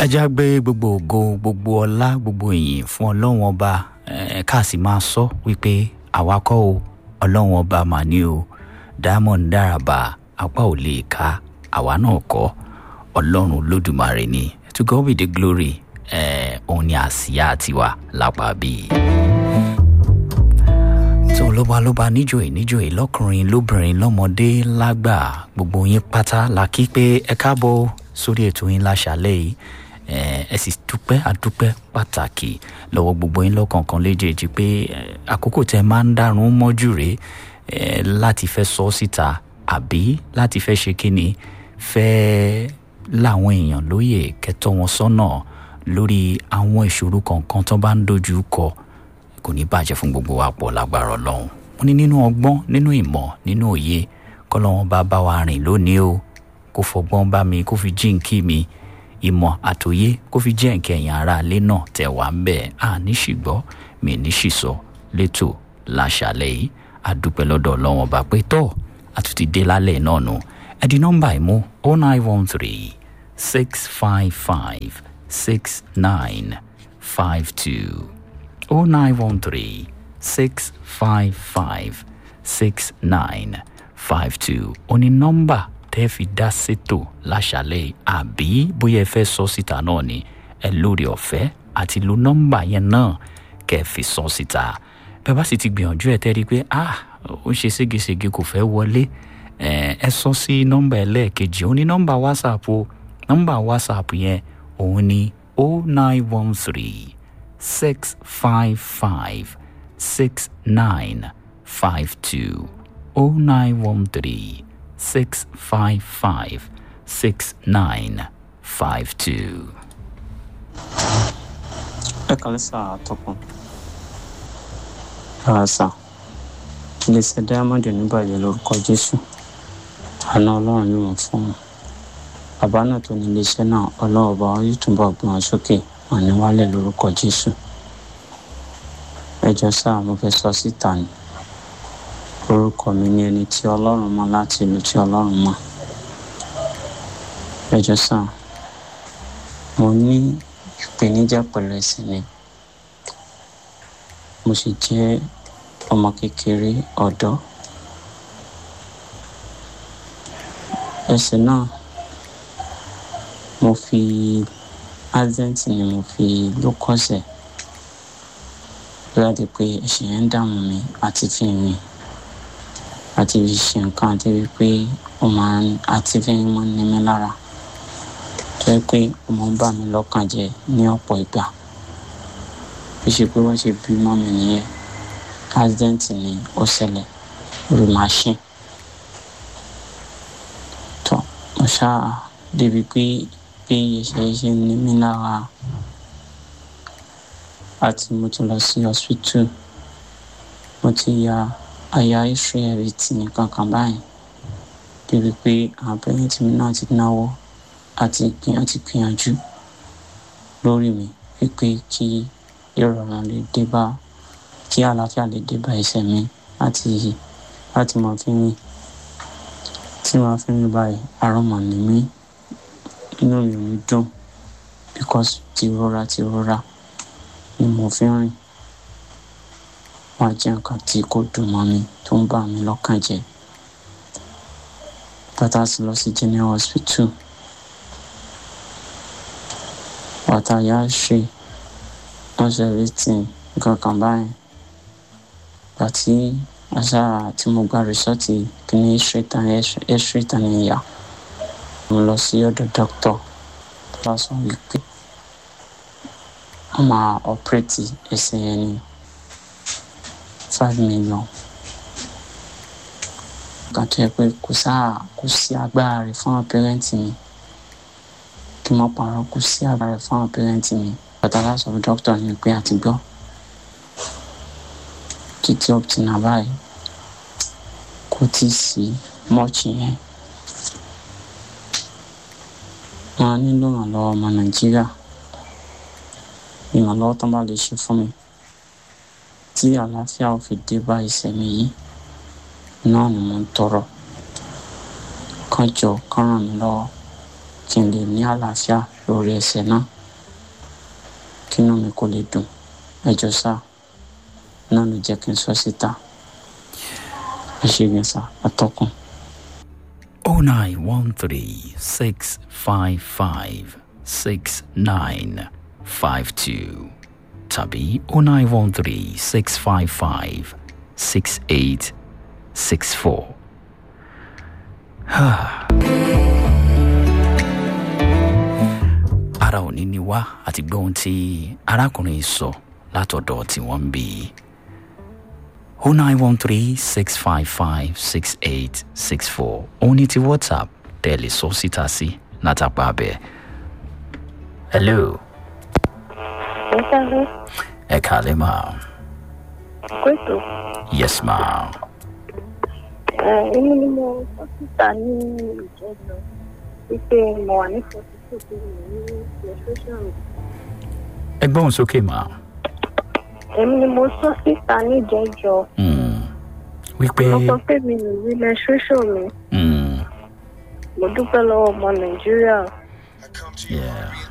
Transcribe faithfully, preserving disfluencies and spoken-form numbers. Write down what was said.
ẹ já gbé gbogbo ògo gbogbo ọlá gbogbo ìyìn fún ọlọ́run ọba ẹ ká sì máa sọ wípé àwa kọ́ o ọlọ́run ọba mà ní o Diamond Dáràbà apá ò lè ká àwa náà kọ́ ọlọ́run Olódùmarè ni to God be the glory ẹ òun ni àsíá tiwa lápá bíi. tó lóba lóba níjòyè níjòyè lọ́kùnrin lóbìnrin lọ́mọdé lágbà gbogbo yín pátá la kí pé ẹ káàbọ̀ sórí ètò yín láṣálẹ́ yìí ẹ sì dúpẹ́ àdúpẹ́ pàtàkì lọ́wọ́ gbogbo yín lọ́kọ̀ọ̀kan léjèèjì pé àkókò tẹ máa ń dárun mọ́jú rè láti fẹ́ sọ síta àbí láti fẹ́ ṣe kíni fẹ́ láwọn èèyàn lóye kẹtọ́ wọn sọ́nà lórí àwọn ìṣòro kọ̀ọ̀kan tó bá ń dojú kọ kò ní bàjẹ́ fún gbogbo wa pọ̀ lágbára Ọlọ́run wọn ní nínú ọgbọ́n nínú ìmọ̀ nínú òye kọ́lọ́wọ́n bá bá wa rìn lónìí o kó fọgbọ́n bá mi kó fi jíǹkí mi ìmọ̀ àtòyé kó fi jẹ́ nkẹyìn ara ilé náà tẹ̀ wá ń bẹ̀ à ní ṣìgbọ́ mi ní ṣìsọ létò láṣálẹ́ yìí àdúpẹ́ lọ́dọ̀ Ọlọ́run ọba pé tọ́ àtúntì dé lálẹ́ náà nù ẹ̀dí nọ́mbà ìmú oh nine one three six five five six nine five two oh nine one three six five five six nine five two ó ní nọ́mbà tẹ́ fi dá sétò láṣálẹ́ àbí bóyá ẹ fẹ́ sọ síta náà ni ẹ lórí ọ̀fẹ́ àti lo nọ́mbà yẹn náà kẹ́ fi sọ síta bẹ́ẹ̀ bá sì ti gbìyànjú ẹ̀ tẹ́rí pé ah ó ṣe ségesège kò fẹ́ wọlé ẹ sọ sí nọ́mbà ẹlẹ́ẹ̀kejì ó ní nọ́mbà whatsapp o nọ́mbà whatsapp yẹn òun ni oh nine one three six five five six nine five two oh nine one three six five five six nine five two. ẹ kàn sá àtọkùn àṣà iléeṣẹ́ Diamond oníbàjẹ́ lórúkọ Jésù àná Ọlọ́run yóò wọ́n fún wọn bàbá náà tó ní iléeṣẹ́ náà Ọlọ́run ọba yóò túnbọ̀ gbọ́n wọn sókè wọn ní wálẹ̀ lórúkọ Jésù ẹjọ́ sáà mo fẹ́ sọ síta ni orúkọ mi ní ẹni tí Ọlọ́run mọ̀ láti ìlú tí Ọlọ́run mọ̀ ẹjọ́ sáà mo ní ìpèníjà pẹ̀lú ẹsẹ̀ mi mo sì jẹ́ ọmọ kékeré ọ̀dọ́ ẹsẹ̀ náà mo fi accident ni mo fi ló kọsẹ̀ láti pé ẹsẹ̀ yẹn ń dààmú mi àti fi mi àti fi ṣe nǹkan àti wípé ó máa ń àti fi máa ń ní mi lára tó yẹ pé ó máa ń bà mí lọ́kàn jẹ́ ní ọ̀pọ̀ ìgbà bí ṣe pé wọ́n ṣe bí mọ́ mi nìyẹn accident ni ó ṣẹlẹ̀ lórí machine tó mo ṣáà débi pé bí ẹsẹ̀ ṣe ń ní mi lára àti mo ti lọ sí hospital mo ti ya àyà ìṣòro ti nìkan kan báyìí débi pé àwọn pẹ́rẹ́ǹtì mi náà ti náwó àti gbìyànjú gbìyànjú lórí mi wípé kí ìrọ̀rùn lè dé bá kí àlàáfíà lè dé bá ẹsẹ̀ mi láti láti máa fi rìn tí máa fi rìn báyìí àrọ́mọ̀ ní mí inú mi ò ní dùn because ti rọra ti rọra ni mo fi rìn wọ́n á jẹ́ nǹkan tí kò dùn mọ́ mi tó ń bà mí lọ́kàn jẹ́ bàtà sí lọ sí general hospital bàtà yá ṣe wọ́n ṣe everything nǹkan kan báyìí bàtí àṣà tí mo gba rìsọ́ọ̀tì kìíní x-ray tàn ní ìyá mo lọ sí ọ̀dọ̀ dókítà tó bá sọ wípé wọ́n máa ọ̀pẹ́rẹ́tì ẹsẹ̀ yẹn ní five million kan tó yẹ pé kò sáà kò sí agbára rẹ̀ fún àwọn pẹ́rẹ́ǹtì mi kí n má parọ́ kò sí agbára rẹ̀ fún àwọn pẹ́rẹ́ǹtì mi bàtà láti ọ̀dọ̀ dókítà ní pé àti gbọ́ títí up till now báyìí kò tí ì sí mọ́ọ̀chì yẹn wọ́n á nílò ìrànlọ́wọ́ ọmọ Nàìjíríà ìrànlọ́wọ́ tó bá lè ṣe fún mi tí àlàáfíà ò fi dé bá ẹsẹ̀ mi yìí náà ni mo ń tọrọ kán jọ kán ràn mí lọ́wọ́ kí n lè ní àlàáfíà lórí ẹsẹ̀ náà kí inú mi kò lè dùn ẹjọ́ sá náà ló jẹ́ kí n sọ síta ẹ ṣe yẹn sá atọ́kùn. oh nine one three six five five six nine five two tàbí oh nine one three six five five six eight six four. Ara òní ni wá àti gbọ́ ohun tí arákùnrin sọ látọ̀dọ̀ tí wọ́n ń bí oh nine one three six five five six eight six four òun ni ti WhatsApp tẹ̀lé sọ síta sí látàpá abẹ́. Hello. Ẹ kálẹ́. Ẹ kálẹ́ ma. Kóòtù. Yes ma. Èmi ni mo sọ́kítà ní ìjẹ́jọ́ wípé mo wà ní forty two tí mo ní menstruation. Ẹ gbóhùn sókè ma. Èmi ni mo sọ́kítà ní ìjẹ́jọ́. Wípé. Mo sọ pé mi ò rí menstruation mi. Mo dúpẹ́ lọ́wọ́ ọmọ Nàìjíríà. Yeah.